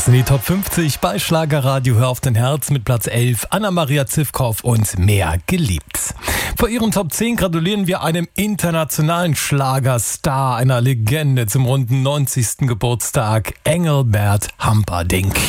Das sind die Top 50 bei Schlagerradio Hör auf dein Herz mit Platz 11 Anna-Maria Zivkow und Mehr geliebt. Vor ihren Top 10 gratulieren wir einem internationalen Schlagerstar, einer Legende zum runden 90. Geburtstag, Engelbert Humperdinck.